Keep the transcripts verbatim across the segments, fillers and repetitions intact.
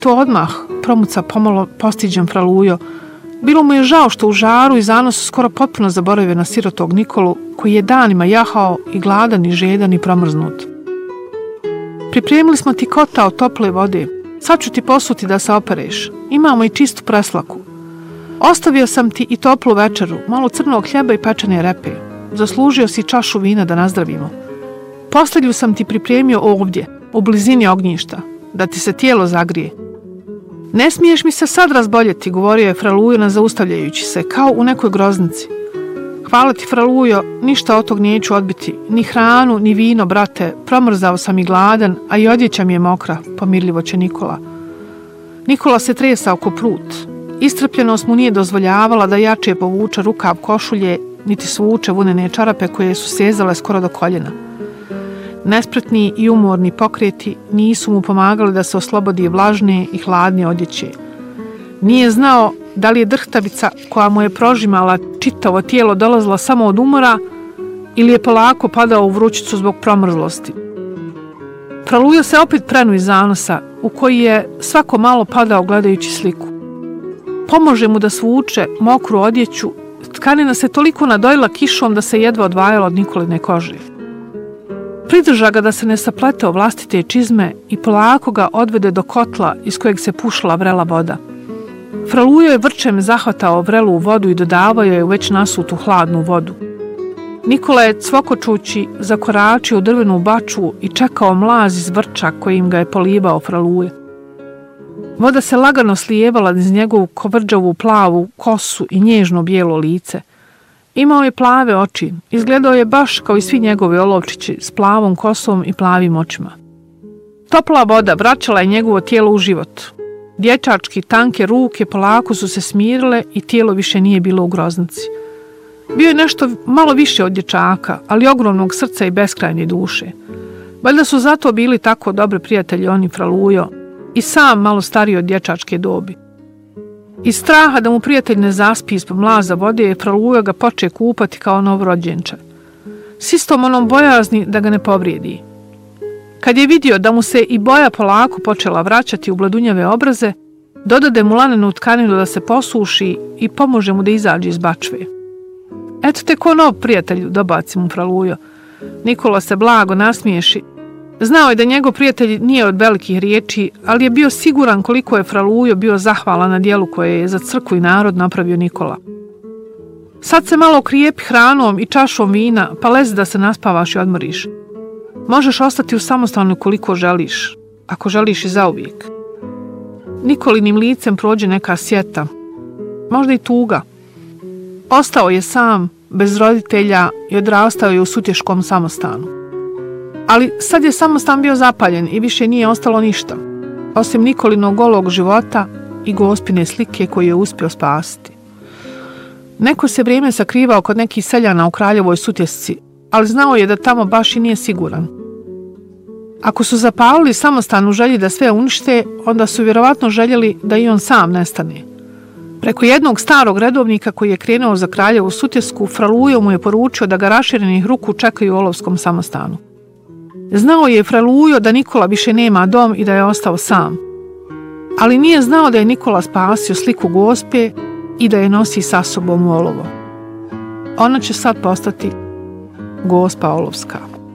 To odmah promuca pomalo postiđen Fralujo. Bilo mu je žao što u žaru i zanosu skoro potpuno zaboravio na sirotog Nikolu, koji je danima jahao i gladan i žedan i promrznut. Pripremili smo ti kotao tople vode. Sad ću ti posuti da se opereš. Imamo i čistu preslaku. Ostavio sam ti i toplu večeru, malo crnog hljeba i pečene repe. Zaslužio si čašu vina da nazdravimo. Postelju sam ti pripremio ovdje, u blizini ognjišta, da ti se tijelo zagrije. Ne smiješ mi se sad razboljeti, govorio je Fralujo nazaustavljajući se, kao u nekoj groznici. Hvala ti, Fralujo, ništa od tog neću odbiti, ni hranu, ni vino, brate, promrzao sam i gladan, a i odjeća mi je mokra, pomirljivo će Nikola. Nikola se tresao ko prut. Istrpljenost mu nije dozvoljavala da jače povuče rukav košulje, niti svuče vunene čarape koje su sezale skoro do koljena. Nespretni i umorni pokreti nisu mu pomagali da se oslobodi vlažne i hladne odjeće. Nije znao da li je drhtavica koja mu je prožimala čitavo tijelo dolazila samo od umora ili je polako padao u vrućicu zbog promrzlosti. Fralujo se opet prenu iz zanosa, u koji je svako malo padao gledajući sliku. Pomože mu da svuče mokru odjeću, tkanina se toliko nadojila kišom da se jedva odvajala od Nikoline kože. Pridrža ga da se ne saplete o vlastite čizme i polako ga odvede do kotla iz kojeg se pušila vrela voda. Fralujo je vrčem zahvatao vrelu u vodu i dodavao je u već nasutu hladnu vodu. Nikola je cvokočući zakoračio u drvenu baču i čekao mlaz iz vrča kojim ga je polivao Fralujo. Voda se lagano slijevala iz njegovu kovrđavu plavu kosu i nježno bijelo lice. Imao je plave oči, izgledao je baš kao i svi njegovi olovčići s plavom kosom i plavim očima. Topla voda vraćala je njegovo tijelo u život. Dječački tanke ruke polako su se smirile i tijelo više nije bilo u groznici. Bio je nešto malo više od dječaka, ali ogromnog srca i beskrajne duše. Valjda su zato bili tako dobri prijatelji oni Fralujo i sam malo stariji od dječačke dobi. Iz straha da mu prijatelj ne zaspi ispod mlaza vode, Fralujo ga poče kupati kao novorođenče. S istom onom bojazni da ga ne povrijedi. Kad je vidio da mu se i boja polako počela vraćati u bladunjave obraze, dodade mu lanenu tkaninu da se posuši i pomože mu da izađe iz bačve. Eto te ko nov prijatelju, dobaci mu Fralujo. Nikola se blago nasmiješi. Znao je da njegov prijatelj nije od velikih riječi, ali je bio siguran koliko je Fralujo bio zahvalan na dijelu koje je za crkvu i narod napravio Nikola. Sad se malo okrijepi hranom i čašom vina, pa lezi da se naspavaš i odmoriš. Možeš ostati u samostanu koliko želiš, ako želiš i zauvijek. Nikolinim licem prođe neka sjeta, možda i tuga. Ostao je sam, bez roditelja i odrastao je u sutješkom samostanu. Ali sad je samostan bio zapaljen i više nije ostalo ništa, osim Nikolinog golog života i gospine slike koju je uspio spasiti. Neko se vrijeme sakrivao kod nekih seljana u Kraljevoj Sutjesci, ali znao je da tamo baš i nije siguran. Ako su zapalili samostan u želji da sve unište, onda su vjerovatno željeli da i on sam nestane. Preko jednog starog redovnika koji je krenuo za Kraljevu Sutjesku, Fralujo mu je poručio da ga raširenih ruku čekaju u olovskom samostanu. Znao je Fralujo da Nikola više nema dom i da je ostao sam. Ali nije znao da je Nikola spasio sliku Gospe i da je nosi sa sobom u olovo. Ona će sad postati Gospa Olovska.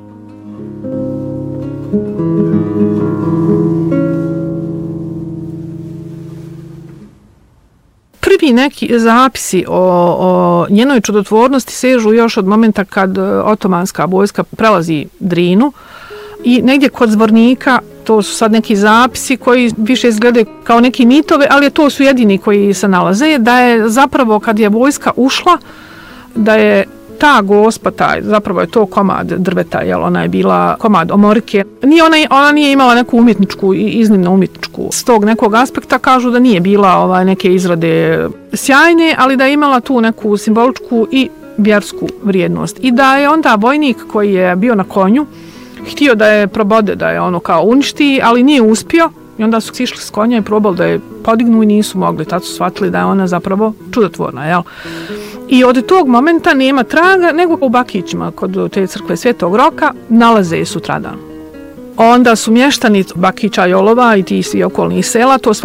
Prvi neki zapisi o, o njenoj čudotvornosti sežu još od momenta kad otomanska vojska prelazi Drinu i negdje kod Zvornika, to su sad neki zapisi koji više izgledaju kao neki mitove, ali to su jedini koji se nalaze, da je zapravo kad je vojska ušla, da je ta Gospa, taj, zapravo je to komad drveta, jel, ona je bila komad omorike. Nije ona, ona nije imala neku umjetničku i iznimno umjetničku. S tog nekog aspekta kažu da nije bila ovaj, neke izrade sjajne, ali da je imala tu neku simboličku i vjersku vrijednost. I da je onda vojnik koji je bio na konju htio da je probode, da je ono kao uništi, ali nije uspio. I onda su sišli s konja i probali da je podignu i nisu mogli. Tad su shvatili da je ona zapravo čudotvorna, jel? I od tog momenta nema traga, nego u Bakićima kod te crkve Svetog Roka nalaze je sutradan. Onda su mještani Bakića, Jolova i tih svih okolnih sela to